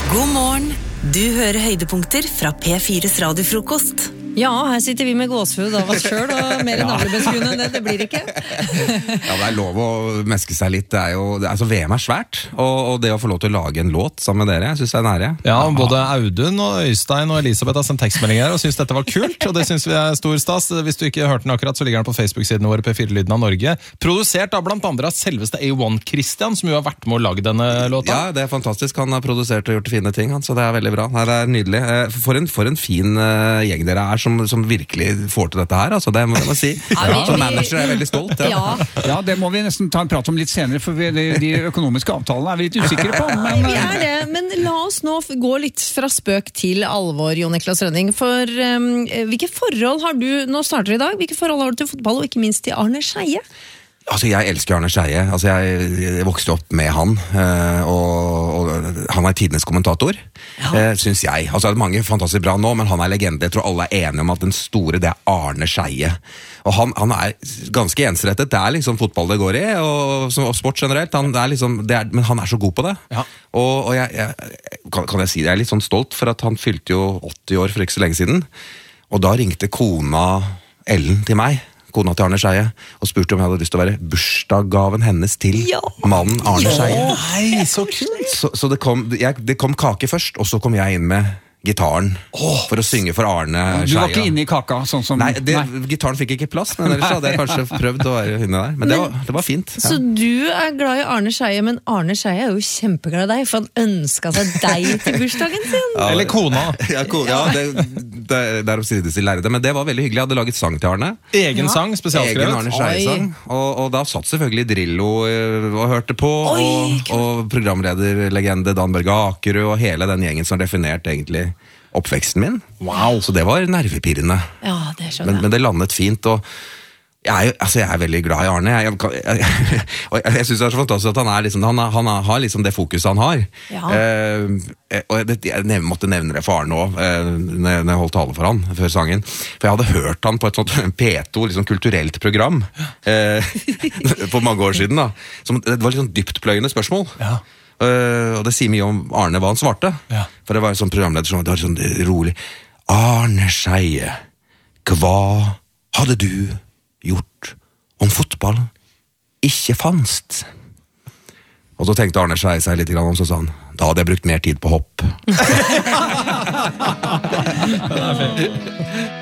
God morgen. Du hører høydepunkter fra P4's radiofrokost. Ja, her sitter vi med gåsehud av oss selv, og mer navlebeskuende enn det blir ikke. Ja, det er lov å meske seg litt. Altså, VM er svært, og det å få lov til å lage en låt sammen med dere, jeg synes det er nære. Ja, både Audun og Øystein og Elisabeth har sendt tekstmelding her og synes dette var kult, og det synes vi er stor stas. Hvis du ikke hørte den akkurat, så ligger den på Facebook-siden våre P4-lyden av Norge. Produsert av blant andre av selveste A1 Christian, som jo har vært med å lage denne låta. Ja, det er fantastisk. Han har produsert og gjort fine ting, så det er veldig bra. Det er nydelig. For en fin gjeng dere er som virkelig får til dette her, altså det må jeg si. Som manager er jeg veldig stolt. Ja, det må vi nesten ta en prat om litt senere, for de økonomiske avtalene er vi litt usikre på. Men, vi er det, men la oss nå gå litt fra spøk til alvor, Jon Niklas Rønning, for hvilke forhold har du, nå starter i dag, hvilke forhold har du til fotball, og ikke minst til Arne Scheie? Altså, jeg elsker Arne Scheie. Altså, jeg vokste opp med han, og han er tidenes kommentator, synes jeg. Altså, det er mange fantastisk bra nå, men han er legende. Jeg tror alle er enige om at den store, det er Arne Scheie. Og han er ganske ensrettet. Det er liksom fotball det går i, og sport generelt. Men han er så god på det. Ja. Og kan jeg si det, jeg er litt sånn stolt, for at han fylte jo 80 år for ikke så lenge siden. Og da ringte kona Ellen til meg, kona til Arne Scheie, og spurte om jeg hadde lyst til å være bursdagsgaven hennes til mannen Arne Scheie. Hei, så kult! Så det kom kake først, og så kom jeg inn med gitaren for å synge for Arne Scheie. Du var ikke inne i kaka, sånn som... Nei, gitaren fikk ikke plass, men ellers hadde jeg kanskje prøvd å være inne der. Men det var fint. Ja. Så du er glad i Arne Scheie, men Arne Scheie er jo kjempeglad i deg, for han ønsket seg deg til bursdagen sin. Ja, eller kona. Ja, det er oppsides i lærde, men det var veldig hyggelig. Jeg hadde laget sang til Arne. Egen sang, spesialskrevet. Egen Arne Scheie-sang. Og da satt selvfølgelig Drillo og hørte på, og programlederlegende Dan Børge Akerø, og hele den gjengen som definerte egentlig oppveksten min. Wow. Så det var nervepirrende. Ja, det skjønner jeg. Men det landet fint, og jeg er veldig glad i Arne. Og jeg synes det er så fantastisk at han har liksom det fokuset han har. Ja. Og jeg måtte nevne det for Arne også, når jeg holdt tale for han før sangen. For jeg hadde hørt han på et sånt P2, liksom kulturelt program, for mange år siden da. Det var litt sånn dyptpløyende spørsmål. Ja. Og det sier mye om Arne hva han svarte. Ja. For det var en sånn programleder som var sånn rolig. Arne Scheie, hva hadde du gjort om fotball ikke fanst? Og så tenkte Arne Scheie seg litt om, så sa han, da hadde jeg brukt mer tid på hopp. Det er fint.